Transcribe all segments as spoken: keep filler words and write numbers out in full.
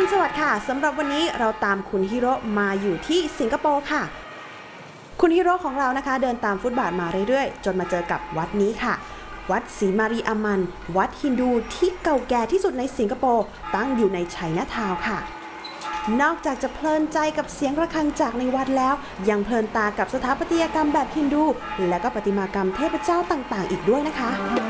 รุณสวัสดิ์ค่ะสำหรับวันนี้เราตามคุณฮิโร่มาอยู่ที่สิงคโปร์ค่ะคุณฮิโร่ของเรานะคะเดินตามฟุตบาทมาเรื่อยๆจนมาเจอกับวัดนี้ค่ะวัดศรีมารีอามันวัดฮินดูที่เก่าแก่ที่สุดในสิงคโปร์ตั้งอยู่ในไชน่าทาวน์ค่ะนอกจากจะเพลินใจกับเสียงระฆังจากในวัดแล้วยังเพลินตากับสถาปัตยกรรมแบบฮินดูและก็ประติมากรรมเทพเจ้าต่างๆอีกด้วยนะคะ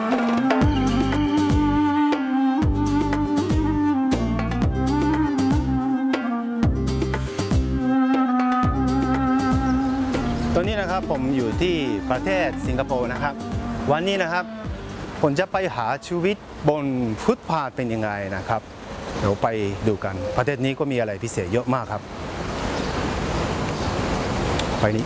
ตอนนี้นะครับผมอยู่ที่ประเทศสิงคโปร์นะครับวันนี้นะครับผมจะไปหาชีวิตบนฟุตพาธเป็นยังไงนะครับเดี๋ยวไปดูกันประเทศนี้ก็มีอะไรพิเศษเยอะมากครับไปนี้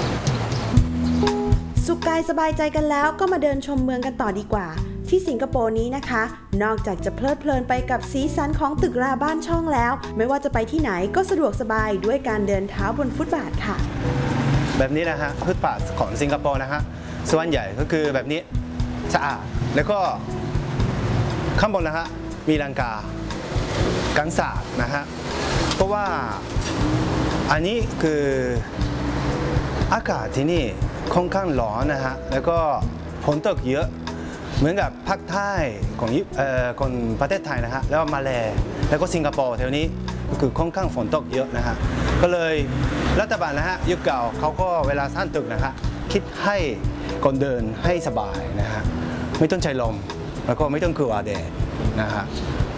สุขกายสบายใจกันแล้วก็มาเดินชมเมืองกันต่อดีกว่าที่สิงคโปร์นี้นะคะนอกจากจะเพลิดเพลินไปกับสีสันของตึกราบ้านช่องแล้วไม่ว่าจะไปที่ไหนก็สะดวกสบายด้วยการเดินเท้าบนฟุตบาทค่ะแบบนี้นะฮะฟุตบาทของสิงคโปร์นะฮะส่วนใหญ่ก็คือแบบนี้สะอาดแล้วก็ข้างบนนะฮะมีลังกากันศาสตร์นะฮะเพราะว่าอันนี้คืออากาศที่นี่ค่อนข้างร้อนนะฮะแล้วก็ฝนตกเยอะเหมือนกับภาคใต้ของเอ่อคนประเทศไทยนะฮะแล้วมาเลแล้วก็สิงคโปร์แถวนี้ก็คือค่อนข้างฝนตกเยอะนะฮะก็เลยรัฐบาลนะฮะยุคเก่าเขาก็เวลาสร้างตึกนะฮะคิดให้คนเดินให้สบายนะฮะไม่ต้องใช้ลมแล้วก็ไม่ต้องกลัวแดดนะฮะ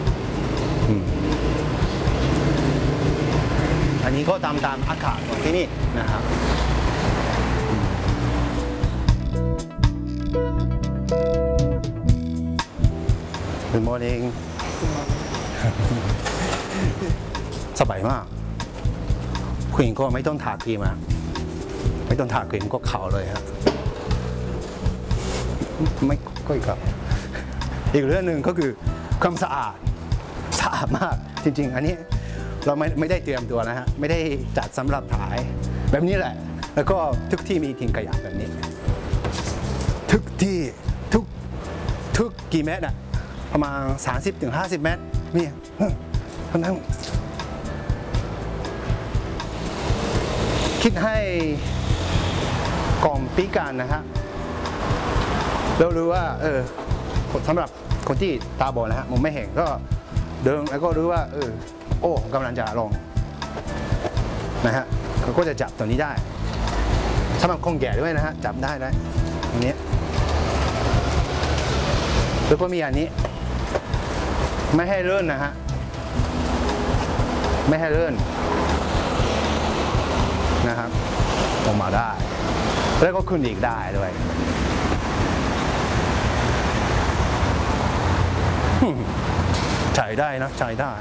อันนี้ก็ตามตามอากาศของที่นี่นะครับGood morning สบายมากผู้หญิงก็ไม่ต้องทาครีมอะไม่ต้องทาครีมก็ขาวเลยครับไม่ก็อีกครับอีกเรื่องหนึ่งก็คือความสะอาดสะอาดมากจริงๆอันนี้เราไม่ไม่ได้เตรียมตัวนะฮะไม่ได้จัดสำหรับถ่ายแบบนี้แหละแล้วก็ทุกที่มีทิ้งขยะแบบนี้ทุกที่ทุกทุกกี่เมตรอะประมาณ สามสิบถึงห้าสิบ เมตรนี่เท่านั้นคิดให้กองพิการนะฮะเรารู้ว่าเออสำหรับคนที่ตาบอดนะฮะมองไม่เห็นก็เดินแล้วก็รู้ว่าเออโอ้กำลังจะลงนะฮะเขาก็จะจับตัวนี้ได้สำหรับคนแก่ด้วยนะฮะจับได้นะอันนี้แล้วก็มีอันนี้ไม่ให้เลื่อนนะฮะไม่ให้เลื่อนนะครับออกมาได้แล้วก็ขึ้นอีกได้ด้วยใช้ได้นะใช้ได้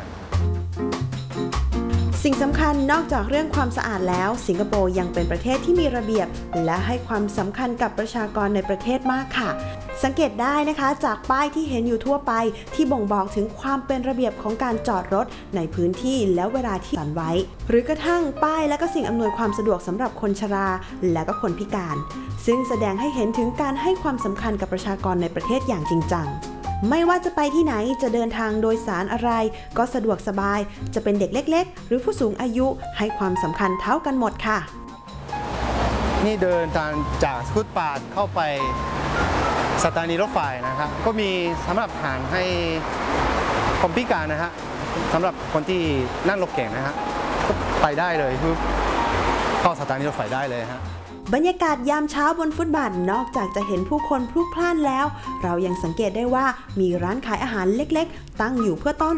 สิ่งสำคัญนอกจากเรื่องความสะอาดแล้วสิงคโปร์ยังเป็นประเทศที่มีระเบียบและให้ความสำคัญกับประชากรในประเทศมากค่ะสังเกตได้นะคะจากป้ายที่เห็นอยู่ทั่วไปที่บ่งบอกถึงความเป็นระเบียบของการจอดรถในพื้นที่และเวลาที่ตั้งไว้หรือกระทั่งป้ายและก็สิ่งอำนวยความสะดวกสำหรับคนชราและก็คนพิการซึ่งแสดงให้เห็นถึงการให้ความสำคัญกับประชากรในประเทศอย่างจริงจังไม่ว่าจะไปที่ไหนจะเดินทางโดยสารอะไรก็สะดวกสบายจะเป็นเด็กเล็กๆหรือผู้สูงอายุให้ความสำคัญเท่ากันหมดค่ะนี่เดินทางจากฟุตบาทเข้าไปสถานีรถไฟนะครับก็มีสำหรับทางให้คนพิการนะฮะสำหรับคนที่นั่งรถเก่งนะฮะก็ไปได้เลยคือเข้าสถานีรถไฟได้เลยฮะบรรยากาศยามเช้าบนฟุตบาทนอกจากจะเห็นผู้คนพลุกพล่านแล้วเรายังสังเกตได้ว่ามีร้านขายอาหารเล็กๆตั้งอยู่เพื่อต้อน